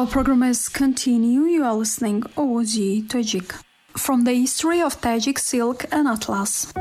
Our program is continue. You are listening OZ Tajik. From the history of Tajik silk and atlas.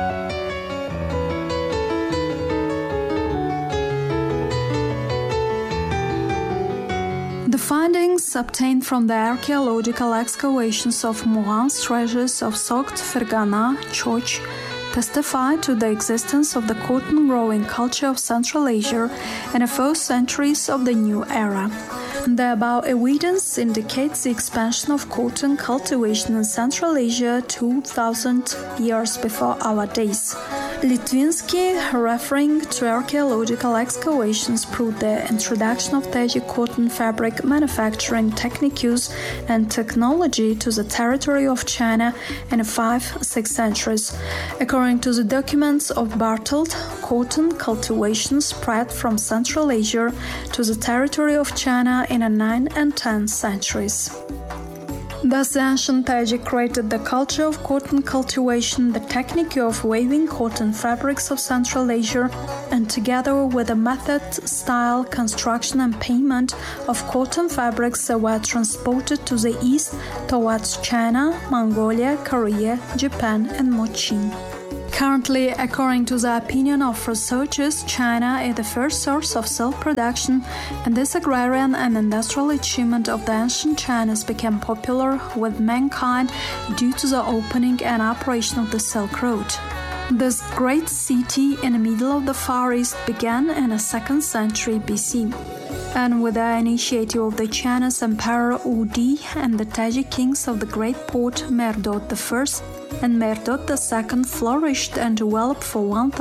The findings obtained from the archaeological excavations of Muran's treasures of Sogt, Fergana, Choch testify to the existence of the cotton-growing culture of Central Asia in the first centuries of the new era. The above evidence indicates the expansion of cotton cultivation in Central Asia 2,000 years before our days. Litvinsky, referring to archaeological excavations, proved the introduction of Tajik cotton fabric manufacturing techniques and technology to the territory of China in the 5th-6th centuries. According to the documents of Bartelt, cotton cultivation spread from Central Asia to the territory of China in the 9th and 10th centuries. Thus, the ancient Tajik created the culture of cotton cultivation, the technique of weaving cotton fabrics of Central Asia, and together with the method, style, construction, and payment of cotton fabrics that were transported to the east towards China, Mongolia, Korea, Japan, and Cochin. Currently, according to the opinion of researchers, China is the first source of silk production, and this agrarian and industrial achievement of the ancient Chinese became popular with mankind due to the opening and operation of the Silk Road. This great city in the middle of the Far East began in the 2nd century BC. And with the initiative of the Chinese Emperor Udi and the Tajik kings of the great port Merdod I and Merdod II flourished and developed for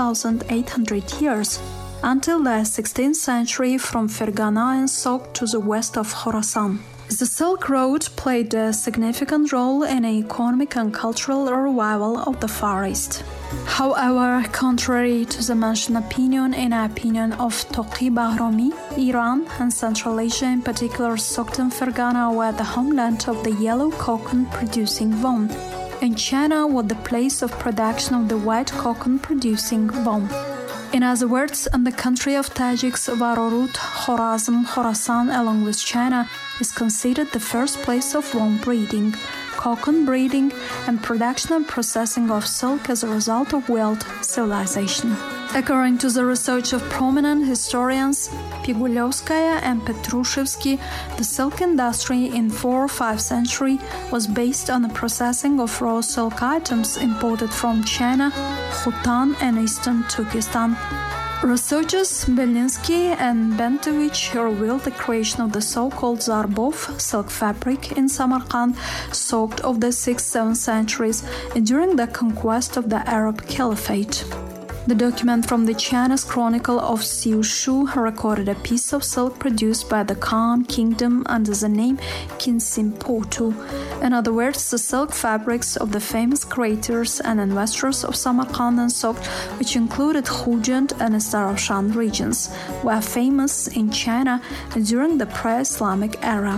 1,800 years, until the 16th century from Fergana and Sogt to the west of Khorasan. The Silk Road played a significant role in the economic and cultural revival of the Far East. However, contrary to the mentioned opinion, in the opinion of Toqi Bahromi, Iran and Central Asia, in particular Sogt and Fergana, were the homeland of the yellow cotton producing Von, and China was the place of production of the white cotton producing Von. In other words, in the country of Tajiks, Varorut, Khorazm, Khorasan, along with China, is considered the first place of Von breeding, cotton breeding, and production and processing of silk as a result of world civilization. According to the research of prominent historians Pigulyovskaya and Petrushevsky, the silk industry in 4th or 5th century was based on the processing of raw silk items imported from China, Khotan, and eastern Turkestan. Researchers Belinsky and Bentovich revealed the creation of the so-called Zarbov silk fabric in Samarkand, Sogt of the 6th-7th centuries, during the conquest of the Arab Caliphate. The document from the Chinese Chronicle of Xiushu recorded a piece of silk produced by the Khan Kingdom under the name Kinsimpotu. In other words, the silk fabrics of the famous creators and investors of Samarkand and Sogt, which included Khujand and Zarafshan regions, were famous in China during the pre-Islamic era.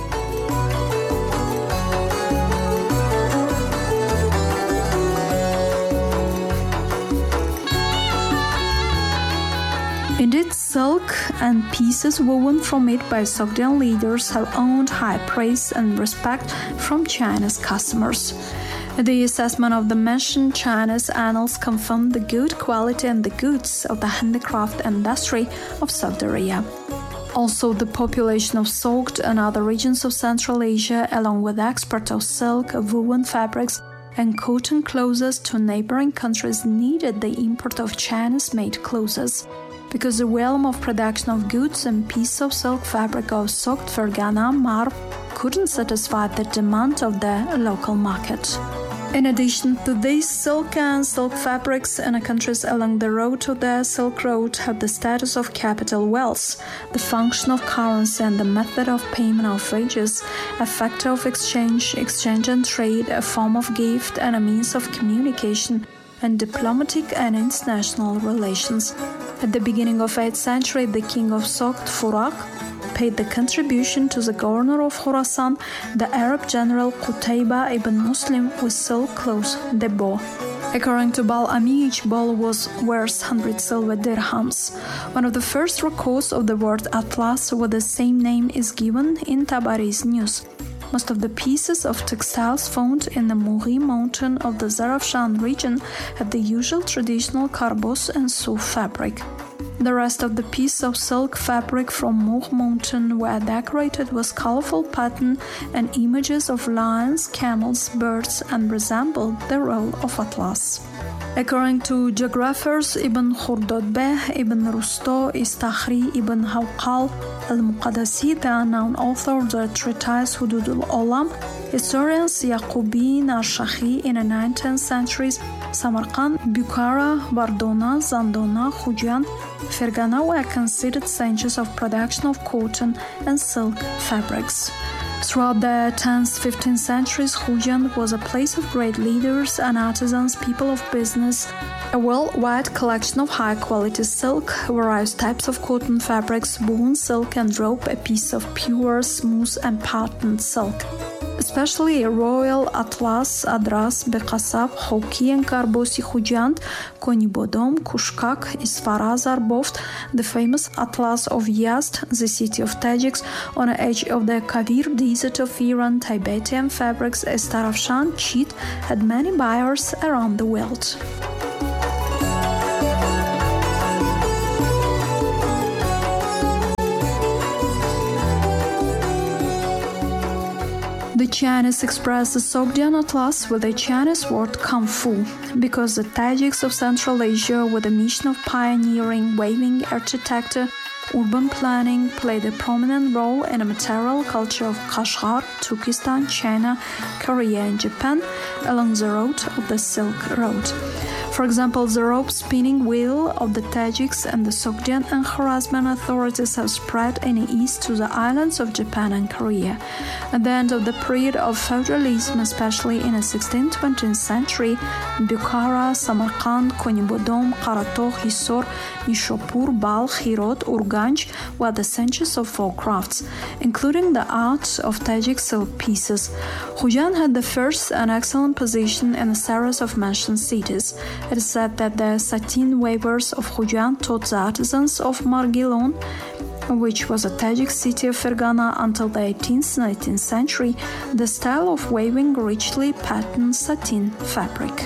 Indeed, silk and pieces woven from it by Sogdian leaders have earned high praise and respect from Chinese customers. The assessment of the mentioned Chinese annals confirmed the good quality and the goods of the handicraft industry of Sogdiria. Also, the population of Sogt and other regions of Central Asia, along with the export of silk, woven fabrics, and cotton clothes to neighboring countries, needed the import of Chinese-made clothes, because the realm of production of goods and pieces of silk fabric of Sogt, Fergana, Marv couldn't satisfy the demand of the local market. In addition to these, silk and silk fabrics in the countries along the road to the Silk Road have the status of capital wealth, the function of currency and the method of payment of wages, a factor of exchange and trade, a form of gift and a means of communication and diplomatic and international relations. At the beginning of 8th century, the king of Sogt, Furak, paid the contribution to the governor of Khorasan, the Arab general Qutayba ibn Muslim, with silk cloth, Debo. According to Bal-Ami, each ball was worth 100 silver dirhams. One of the first records of the word atlas with the same name is given in Tabari's News. Most of the pieces of textiles found in the Mouri mountain of the Zarafshan region had the usual traditional karbos and souf fabric. The rest of the pieces of silk fabric from Mour mountain were decorated with colorful pattern and images of lions, camels, birds, and resembled the role of atlas. According to geographers Ibn Khordadbeh, Ibn Rusto, Istakhri, Ibn Hawqal, Al-Muqaddasi, the unknown author of the treatise Hudud al-Olam, historians Yaqubi, Narshakhi in the 19th centuries, Samarkand, Bukhara, Bardona, Zandona, Khujan, Fergana were considered centers of production of cotton and silk fabrics. Throughout the 10th, 15th centuries, Khujan was a place of great leaders and artisans, people of business, a worldwide collection of high-quality silk, various types of cotton fabrics, woven silk and rope, a piece of pure, smooth and patterned silk. Especially Royal Atlas, Adras, Beqasab, Hoki and Karbosi Khujand, Konibodom, Kushkak, Isfara, Zarboft, the famous Atlas of Yazd, the city of Tajiks, on the edge of the Kavir desert of Iran, Tibetan fabrics as Tarafshan, Chit, had many buyers around the world. The Chinese express the Sogdian Atlas with the Chinese word Kung Fu, because the Tajiks of Central Asia, with a mission of pioneering, waving architecture, urban planning, played a prominent role in the material culture of Kashgar, Turkestan, China, Korea, and Japan along the road of the Silk Road. For example, the rope spinning wheel of the Tajiks and the Sogdian and Khwarezmian authorities have spread in the east to the islands of Japan and Korea. At the end of the period of feudalism, especially in the 16th, 20th century, Bukhara, Samarkand, Konibodom, Karato, Hisor, Nishapur, Balkh, Hirot, Urganj were the centers of folk crafts, including the art of Tajik silk pieces. Khujan had the first and excellent position in a series of mentioned cities. It is said that the satin weavers of Khujan taught the artisans of Margilon, which was a Tajik city of Fergana until the 18th, 19th century, the style of weaving richly patterned satin fabric.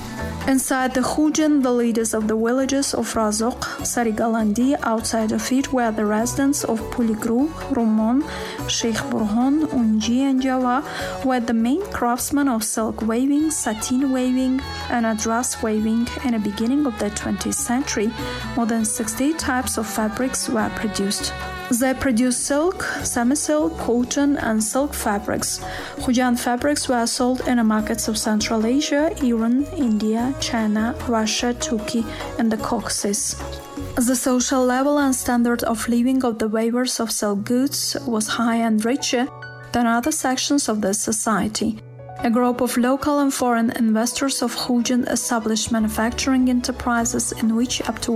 Inside the Khujan, the leaders of the villages of Razok, Sarigalandi, outside of it were the residents of Puligru, Rumon, Sheikh Burhan, Unji, and Java, were the main craftsmen of silk weaving, satin weaving, and adras weaving. In the beginning of the 20th century, more than 60 types of fabrics were produced. They produced silk, semi-silk, cotton, and silk fabrics. Khujan fabrics were sold in the markets of Central Asia, Iran, India, China, Russia, Turkey, and the Caucasus. The social level and standard of living of the weavers of silk goods was high and richer than other sections of the society. A group of local and foreign investors of Khujan established manufacturing enterprises in which up to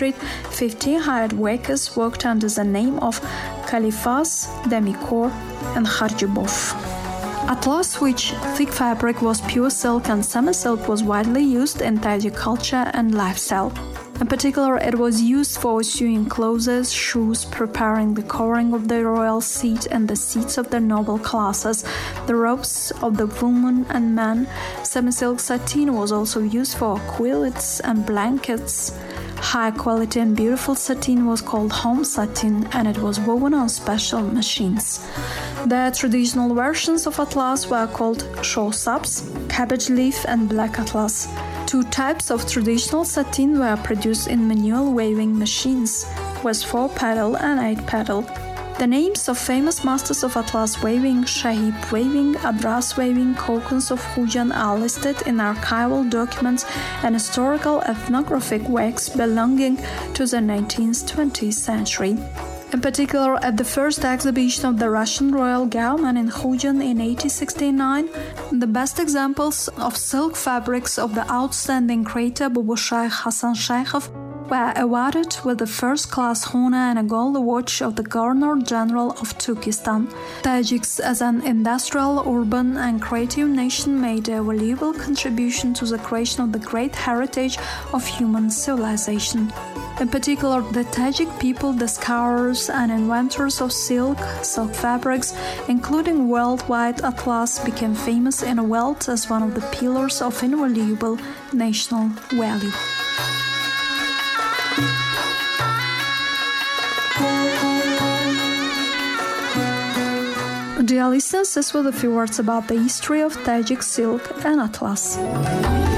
150 hired workers worked under the name of Khalifas, Demikor, and Kharjibov. Atlas, which thick fabric was pure silk and semi-silk, was widely used in Tajik culture and lifestyle. In particular, it was used for sewing clothes, shoes, preparing the covering of the royal seat and the seats of the noble classes, the robes of the women and men. Semi-silk satin was also used for quilts and blankets. High quality and beautiful satin was called home satin, and it was woven on special machines. The traditional versions of Atlas were called shawsabs, cabbage leaf, and black Atlas. Two types of traditional satin were produced in manual weaving machines, with 4-pedal and 8-pedal. The names of famous masters of Atlas weaving, Shahib weaving, Adras weaving, Kokons of Khujan are listed in archival documents and historical ethnographic works belonging to the 19th, 20th century. In particular, at the first exhibition of the Russian royal government in Khujan in 1869, the best examples of silk fabrics of the outstanding creator Bubu Shaikh Hassan Sheikhov were awarded with the first-class honor and a gold watch of the Governor-General of Turkestan. Tajiks, as an industrial, urban, and creative nation, made a valuable contribution to the creation of the great heritage of human civilization. In particular, the Tajik people, discoverers and inventors of silk fabrics, including worldwide atlas, became famous in the world as one of the pillars of invaluable national value. Dear listeners, this were a few words about the history of Tajik silk and atlas.